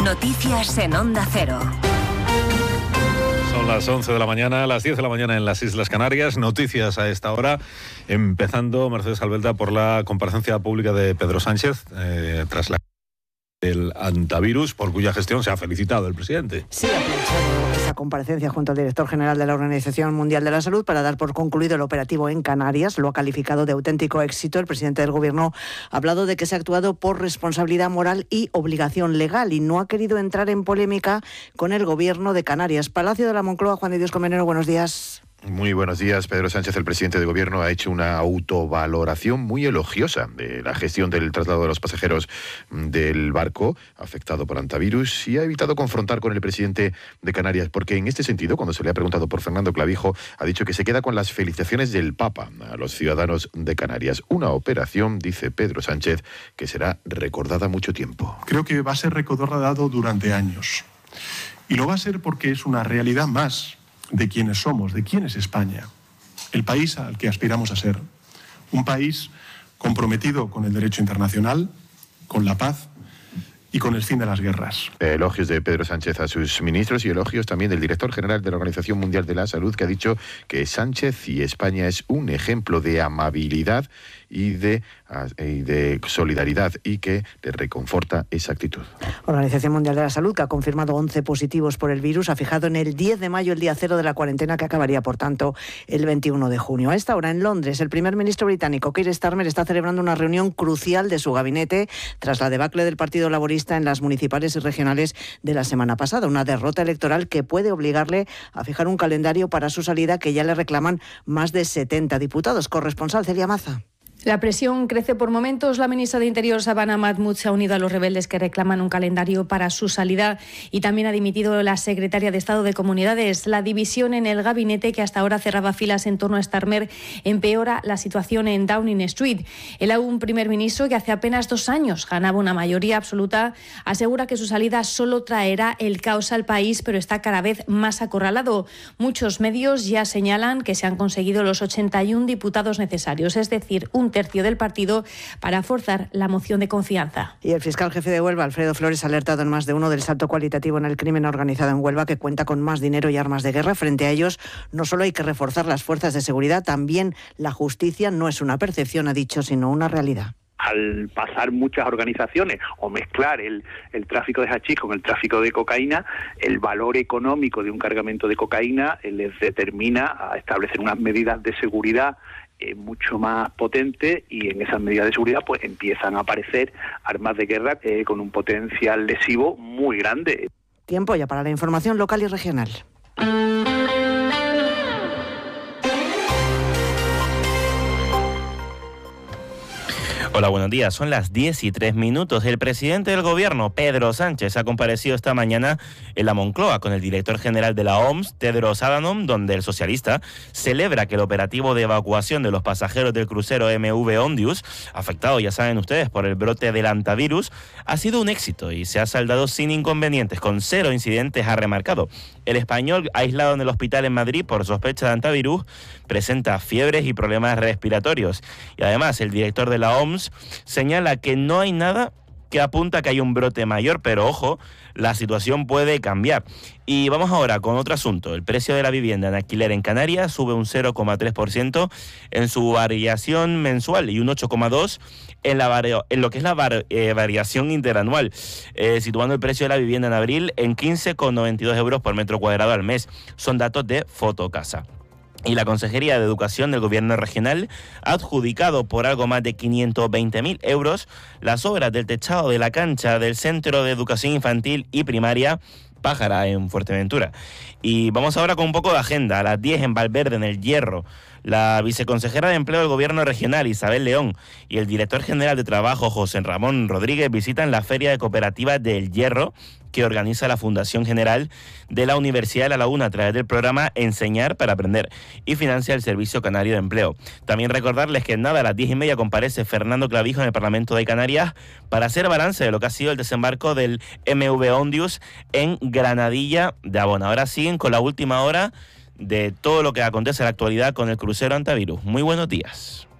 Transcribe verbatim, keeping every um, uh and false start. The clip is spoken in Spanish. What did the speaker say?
Noticias en Onda Cero. Son las once de la mañana, las diez de la mañana en las Islas Canarias. Noticias a esta hora, empezando, Mercedes Albelda, por la comparecencia pública de Pedro Sánchez eh, tras la el antivirus, por cuya gestión se ha felicitado el presidente. Sí, ha aprovechado esa comparecencia junto al director general de la Organización Mundial de la Salud para dar por concluido el operativo en Canarias. Lo ha calificado de auténtico éxito. El presidente del Gobierno ha hablado de que se ha actuado por responsabilidad moral y obligación legal y no ha querido entrar en polémica con el Gobierno de Canarias. Palacio de la Moncloa, Juan de Dios Comenero, buenos días. Muy buenos días. Pedro Sánchez, el presidente de Gobierno, ha hecho una autovaloración muy elogiosa de la gestión del traslado de los pasajeros del barco afectado por antivirus y ha evitado confrontar con el presidente de Canarias, porque en este sentido, cuando se le ha preguntado por Fernando Clavijo, ha dicho que se queda con las felicitaciones del Papa a los ciudadanos de Canarias. Una operación, dice Pedro Sánchez, que será recordada mucho tiempo. Creo que va a ser recordado durante años. Y lo va a ser porque es una realidad más de quiénes somos, de quién es España, el país al que aspiramos a ser. Un país comprometido con el derecho internacional, con la paz y con el fin de las guerras. Elogios de Pedro Sánchez a sus ministros y elogios también del director general de la Organización Mundial de la Salud, que ha dicho que Sánchez y España es un ejemplo de amabilidad y de, y de solidaridad y que le reconforta esa actitud. Organización Mundial de la Salud, que ha confirmado once positivos por el virus, ha fijado en el diez de mayo el día cero de la cuarentena, que acabaría, por tanto, el veintiuno de junio. A esta hora, en Londres, el primer ministro británico, Keir Starmer, está celebrando una reunión crucial de su gabinete tras la debacle del Partido Laborista en las municipales y regionales de la semana pasada. Una derrota electoral que puede obligarle a fijar un calendario para su salida, que ya le reclaman más de setenta diputados. Corresponsal Celia Maza. La presión crece por momentos. La ministra de Interior, Sabana Mahmood, se ha unido a los rebeldes que reclaman un calendario para su salida y también ha dimitido la secretaria de Estado de Comunidades. La división en el gabinete, que hasta ahora cerraba filas en torno a Starmer, empeora la situación en Downing Street. El aún primer ministro, que hace apenas dos años ganaba una mayoría absoluta, asegura que su salida solo traerá el caos al país, pero está cada vez más acorralado. Muchos medios ya señalan que se han conseguido los ochenta y uno diputados necesarios, es decir, un tercio del partido, para forzar la moción de confianza. Y el fiscal jefe de Huelva, Alfredo Flores, ha alertado en Más de Uno del salto cualitativo en el crimen organizado en Huelva, que cuenta con más dinero y armas de guerra. Frente a ellos, no solo hay que reforzar las fuerzas de seguridad, también la justicia no es una percepción, ha dicho, sino una realidad. Al pasar muchas organizaciones o mezclar el, el tráfico de hachís con el tráfico de cocaína, el valor económico de un cargamento de cocaína eh, les determina a establecer unas medidas de seguridad eh, mucho más potentes, y en esas medidas de seguridad pues empiezan a aparecer armas de guerra eh, con un potencial lesivo muy grande. Tiempo ya para la información local y regional. Hola, buenos días. Son las diez y tres minutos. El presidente del Gobierno, Pedro Sánchez, ha comparecido esta mañana en la Moncloa con el director general de la O M S, Tedros Adhanom, donde el socialista celebra que el operativo de evacuación de los pasajeros del crucero M V Ondius, afectado, ya saben ustedes, por el brote del antivirus, ha sido un éxito y se ha saldado sin inconvenientes, con cero incidentes, ha remarcado. El español, aislado en el hospital en Madrid por sospecha de antivirus, presenta fiebres y problemas respiratorios. Y además, el director de la O M S señala que no hay nada que apunta que hay un brote mayor, pero ojo, la situación puede cambiar. Y vamos ahora con otro asunto. El precio de la vivienda en alquiler en Canarias sube un cero coma tres por ciento en su variación mensual y un ocho coma dos por ciento en, la vario, en lo que es la var, eh, variación interanual, eh, situando el precio de la vivienda en abril en quince coma noventa y dos euros por metro cuadrado al mes. Son datos de Fotocasa. Y la Consejería de Educación del Gobierno Regional ha adjudicado por algo más de quinientos veinte mil euros las obras del techado de la cancha del Centro de Educación Infantil y Primaria Pájara en Fuerteventura. Y vamos ahora con un poco de agenda. A las diez en Valverde, en El Hierro, la viceconsejera de Empleo del Gobierno Regional, Isabel León, y el director general de Trabajo, José Ramón Rodríguez, visitan la Feria de Cooperativas del Hierro, que organiza la Fundación General de la Universidad de La Laguna a través del programa Enseñar para Aprender y financia el Servicio Canario de Empleo. También recordarles que en nada, a las diez y media comparece Fernando Clavijo en el Parlamento de Canarias para hacer balance de lo que ha sido el desembarco del M V Ondius en Granadilla de Abona. Ahora siguen con la última hora de todo lo que acontece en la actualidad con el crucero antivirus. Muy buenos días.